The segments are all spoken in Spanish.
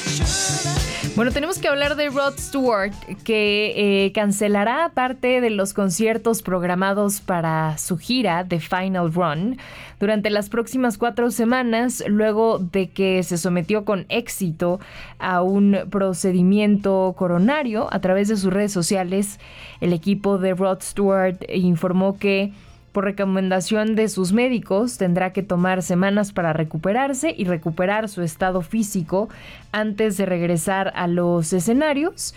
Bueno, tenemos que hablar de Rod Stewart, que cancelará parte de los conciertos programados para su gira The Final Run durante las próximas 4 semanas, luego de que se sometió con éxito a un procedimiento coronario. A través de sus redes sociales, el equipo de Rod Stewart informó que, por recomendación de sus médicos, tendrá que tomar semanas para recuperarse y recuperar su estado físico antes de regresar a los escenarios.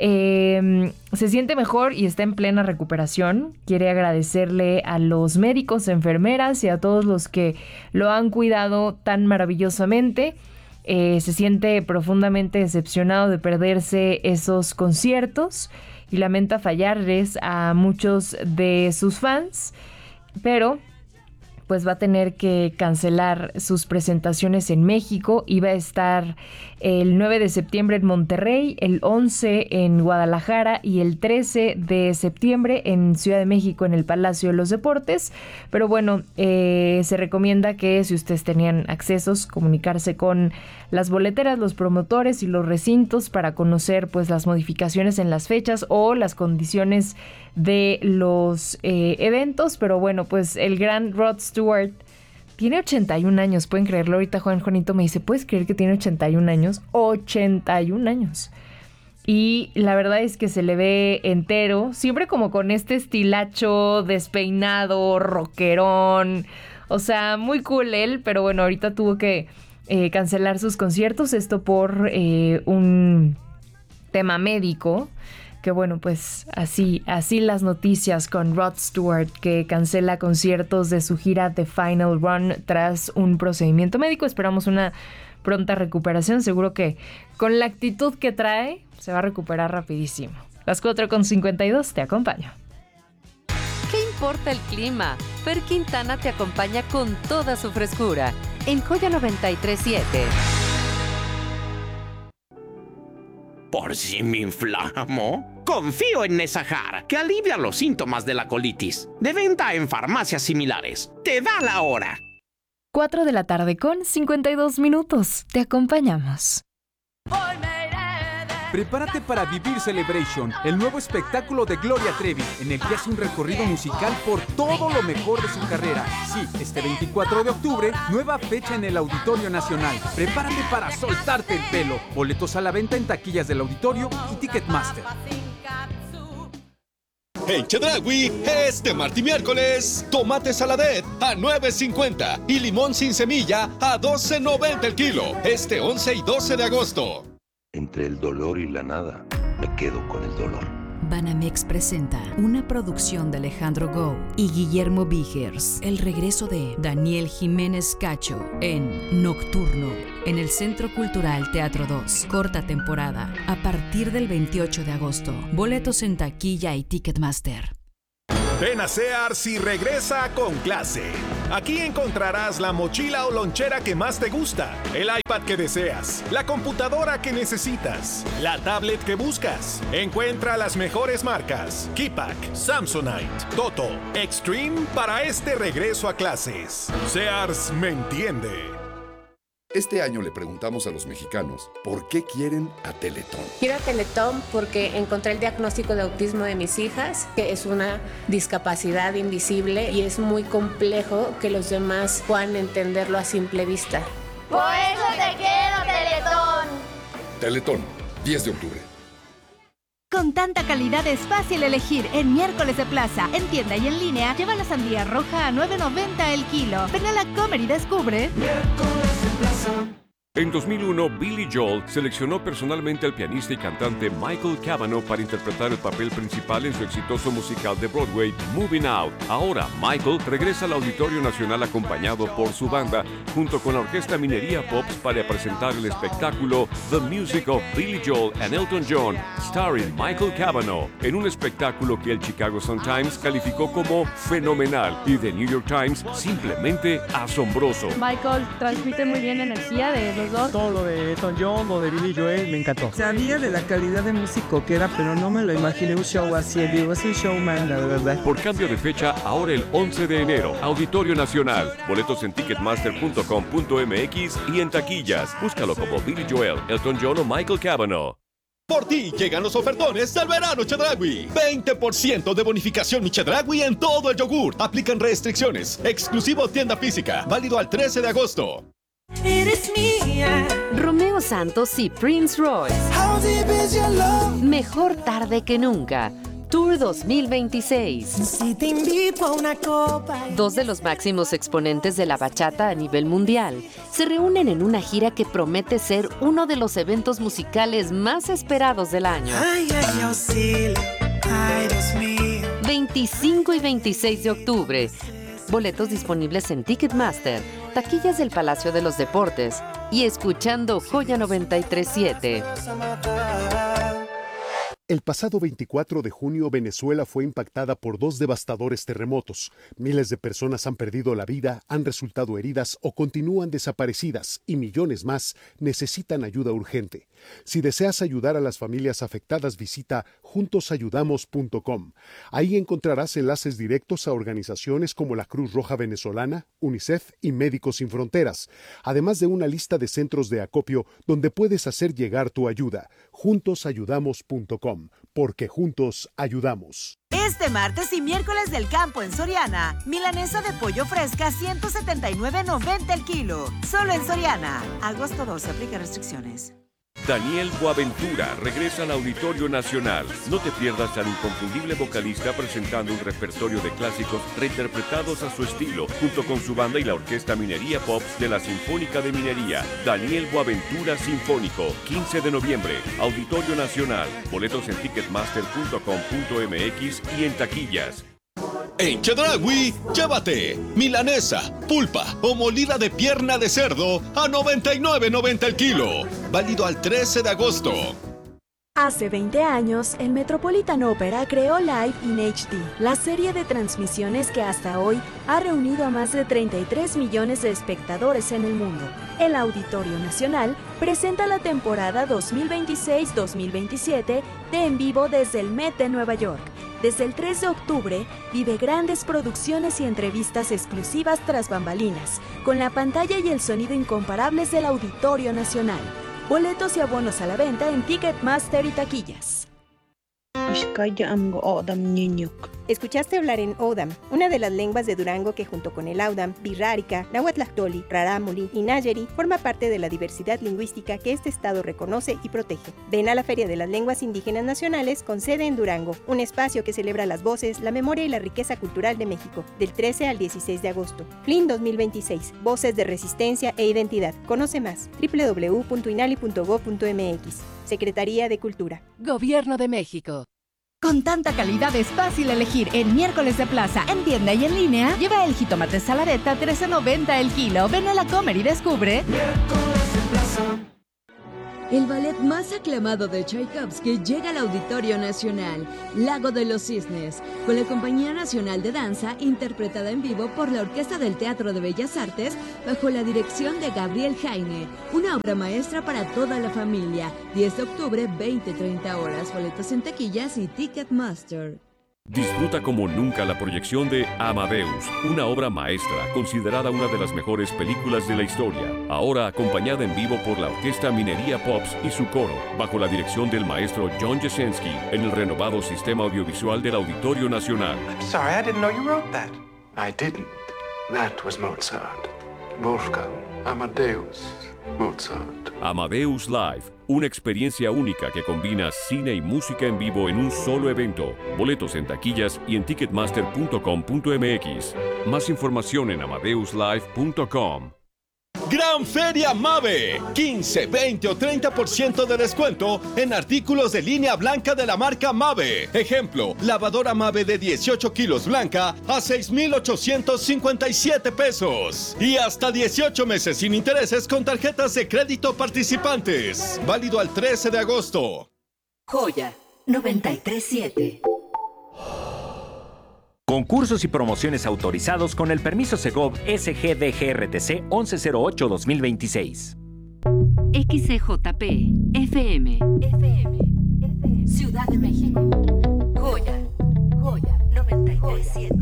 Se siente mejor y está en plena recuperación. Quiere agradecerle a los médicos, enfermeras y a todos los que lo han cuidado tan maravillosamente. Se siente profundamente decepcionado de perderse esos conciertos y lamenta fallarles a muchos de sus fans. Pero pues va a tener que cancelar sus presentaciones en México. Iba a estar el 9 de septiembre en Monterrey, el 11 en Guadalajara y el 13 de septiembre en Ciudad de México en el Palacio de los Deportes. Pero bueno, se recomienda que, si ustedes tenían accesos, comunicarse con las boleteras, los promotores y los recintos para conocer pues las modificaciones en las fechas o las condiciones de los eventos. Pero bueno, pues el gran Rod Stewart tiene 81 años, pueden creerlo. Ahorita Juanito me dice, ¿puedes creer que tiene 81 años? 81 años. Y la verdad es que se le ve entero, siempre como con este estilacho despeinado, rockerón. O sea, muy cool él, pero bueno, ahorita tuvo que cancelar sus conciertos, esto por un tema médico. Que bueno, pues así las noticias con Rod Stewart, que cancela conciertos de su gira The Final Run tras un procedimiento médico. Esperamos una pronta recuperación. Seguro que con la actitud que trae se va a recuperar rapidísimo. Las 4:52, te acompaño. ¿Qué importa el clima? Fer Quintana te acompaña con toda su frescura en Joya 93.7. ¿Por si me inflamo? Confío en Nesahar, que alivia los síntomas de la colitis. De venta en farmacias similares. Te da la hora. 4:52 Te acompañamos. Prepárate para vivir Celebration, el nuevo espectáculo de Gloria Trevi, en el que hace un recorrido musical por todo lo mejor de su carrera. Sí, este 24 de octubre, nueva fecha en el Auditorio Nacional. Prepárate para soltarte el pelo. Boletos a la venta en taquillas del Auditorio y Ticketmaster. En Chedraui, este martes y miércoles, tomate saladet a $9.50 y limón sin semilla a $12.90 el kilo. Este 11 y 12 de agosto. Entre el dolor y la nada, me quedo con el dolor. Banamex presenta una producción de Alejandro Gou y Guillermo Vigers. El regreso de Daniel Jiménez Cacho en Nocturno, en el Centro Cultural Teatro 2. Corta temporada, a partir del 28 de agosto. Boletos en taquilla y Ticketmaster. Ven a Sears y regresa con clase. Aquí encontrarás la mochila o lonchera que más te gusta, el iPad que deseas, la computadora que necesitas, la tablet que buscas. Encuentra las mejores marcas: Keypack, Samsonite, Toto, Extreme para este regreso a clases. Sears me entiende. Este año le preguntamos a los mexicanos por qué quieren a Teletón. Quiero a Teletón porque encontré el diagnóstico de autismo de mis hijas, que es una discapacidad invisible y es muy complejo que los demás puedan entenderlo a simple vista. Por eso te quiero, Teletón. Teletón, 10 de octubre. Con tanta calidad es fácil elegir en Miércoles de Plaza. En tienda y en línea, lleva la sandía roja a $9.90 el kilo. Ven a la Comer y descubre. Miércoles de Plaza. En 2001, Billy Joel seleccionó personalmente al pianista y cantante Michael Cavanaugh para interpretar el papel principal en su exitoso musical de Broadway, Moving Out. Ahora, Michael regresa al Auditorio Nacional acompañado por su banda, junto con la Orquesta Minería Pops, para presentar el espectáculo The Music of Billy Joel and Elton John, starring Michael Cavanaugh, en un espectáculo que el Chicago Sun-Times calificó como fenomenal y The New York Times simplemente asombroso. Michael transmite muy bien energía de los ¿verdad? Todo lo de Elton John, lo de Billy Joel, me encantó. Sabía de la calidad de músico que era, pero no me lo imaginé un show así en vivo. Es un showman, la verdad. Por cambio de fecha, ahora el 11 de enero, Auditorio Nacional. Boletos en ticketmaster.com.mx y en taquillas. Búscalo como Billy Joel, Elton John o Michael Cavanaugh. Por ti llegan los ofertones del verano Chedraui. 20% de bonificación mi Chedraui en todo el yogur. Aplican restricciones. Exclusivo tienda física. Válido al 13 de agosto. Eres mía. Romeo Santos y Prince Royce. Mejor tarde que nunca. Tour 2026. Si te invito a una copa. Dos de los máximos exponentes de la bachata a nivel mundial se reúnen en una gira que promete ser uno de los eventos musicales más esperados del año. Ay, ay, auxilio. Ay, Dios mío. 25 y 26 de octubre. Boletos disponibles en Ticketmaster, taquillas del Palacio de los Deportes y escuchando Joya 93.7. El pasado 24 de junio, Venezuela fue impactada por 2 devastadores terremotos. Miles de personas han perdido la vida, han resultado heridas o continúan desaparecidas y millones más necesitan ayuda urgente. Si deseas ayudar a las familias afectadas, visita juntosayudamos.com. Ahí encontrarás enlaces directos a organizaciones como la Cruz Roja Venezolana, UNICEF y Médicos Sin Fronteras, además de una lista de centros de acopio donde puedes hacer llegar tu ayuda. Juntosayudamos.com. Porque juntos ayudamos. Este martes y miércoles del campo en Soriana, milanesa de pollo fresca 179.90 el kilo. Solo en Soriana. Agosto 12, aplica restricciones. Daniel Boaventura regresa al Auditorio Nacional. No te pierdas al inconfundible vocalista presentando un repertorio de clásicos reinterpretados a su estilo, junto con su banda y la Orquesta Minería Pops de la Sinfónica de Minería. Daniel Boaventura Sinfónico, 15 de noviembre, Auditorio Nacional. Boletos en ticketmaster.com.mx y en taquillas. En Chedraui, llévate milanesa, pulpa o molida de pierna de cerdo a $99.90 el kilo. Válido al 13 de agosto. Hace 20 años, el Metropolitan Opera creó Live in HD, la serie de transmisiones que hasta hoy ha reunido a más de 33 millones de espectadores en el mundo. El Auditorio Nacional presenta la temporada 2026-2027 de En Vivo desde el Met de Nueva York. Desde el 3 de octubre, vive grandes producciones y entrevistas exclusivas tras bambalinas, con la pantalla y el sonido incomparables del Auditorio Nacional. Boletos y abonos a la venta en Ticketmaster y taquillas. Escuchaste hablar en O'odham, una de las lenguas de Durango que junto con el Audam, Birrárica, Nahuatlactoli, Rarámuri y Nayeri forma parte de la diversidad lingüística que este estado reconoce y protege. Ven a la Feria de las Lenguas Indígenas Nacionales con sede en Durango, un espacio que celebra las voces, la memoria y la riqueza cultural de México, del 13 al 16 de agosto. FLIN 2026, Voces de Resistencia e Identidad. Conoce más, www.inali.gov.mx. Secretaría de Cultura. Gobierno de México. Con tanta calidad es fácil elegir en miércoles de plaza, en tienda y en línea. Lleva el jitomate salareta 13.90 el kilo. Ven a la Comer y descubre. Miércoles de plaza. El ballet más aclamado de Tchaikovsky llega al Auditorio Nacional, Lago de los Cisnes, con la Compañía Nacional de Danza, interpretada en vivo por la Orquesta del Teatro de Bellas Artes, bajo la dirección de Gabriel Jaime. Una obra maestra para toda la familia. 10 de octubre, 20-30 horas. Boletos en taquillas y Ticketmaster. Disfruta como nunca la proyección de Amadeus, una obra maestra considerada una de las mejores películas de la historia. Ahora acompañada en vivo por la Orquesta Minería Pops y su coro, bajo la dirección del maestro John Jasenski, en el renovado sistema audiovisual del Auditorio Nacional. I'm sorry, I didn't know you wrote that. I didn't. That was Mozart. Wolfgang Amadeus Mozart. Amadeus Live, una experiencia única que combina cine y música en vivo en un solo evento. Boletos en taquillas y en ticketmaster.com.mx. Más información en amadeuslive.com. Gran Feria Mave, 15, 20 o 30% de descuento en artículos de línea blanca de la marca Mave. Ejemplo, lavadora Mave de 18 kilos blanca a $6,857 pesos. Y hasta 18 meses sin intereses con tarjetas de crédito participantes. Válido al 13 de agosto. Joya 93.7. Concursos y promociones autorizados con el permiso Segov SGDGRTC 1108-2026. XCJP FM Ciudad de México. Joya 93.7.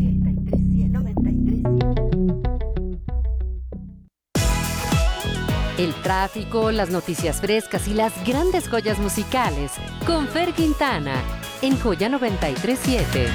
El tráfico, las noticias frescas y las grandes joyas musicales con Fer Quintana en Joya 93.7.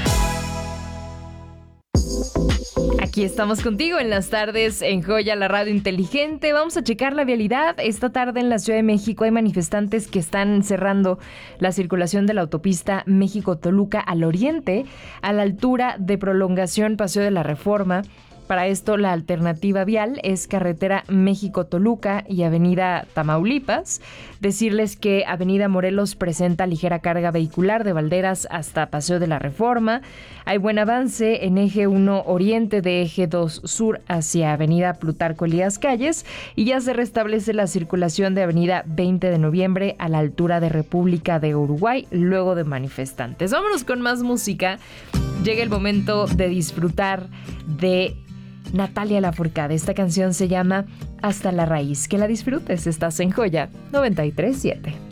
Aquí estamos contigo en las tardes en Joya, la radio inteligente. Vamos a checar la vialidad. Esta tarde en la Ciudad de México hay manifestantes que están cerrando la circulación de la autopista México-Toluca al oriente, a la altura de Prolongación Paseo de la Reforma. Para esto, la alternativa vial es carretera México-Toluca y avenida Tamaulipas. Decirles que avenida Morelos presenta ligera carga vehicular de Valderas hasta Paseo de la Reforma. Hay buen avance en eje 1 oriente de eje 2 sur hacia avenida Plutarco Elías Calles y ya se restablece la circulación de avenida 20 de noviembre a la altura de República de Uruguay luego de manifestantes. Vámonos con más música. Llega el momento de disfrutar de Natalia Lafourcade. Esta canción se llama Hasta la Raíz. Que la disfrutes. Estás en Joya 93.7.